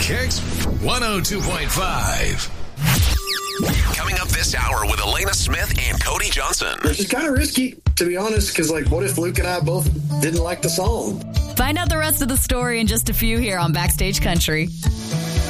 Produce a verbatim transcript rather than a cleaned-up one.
Kicks one oh two point five. Coming up this hour with Elena Smith and Cody Johnson. Which is kind of risky, to be honest, because, like, what if Luke and I both didn't like the song? Find out the rest of the story in just a few here on Backstage Country.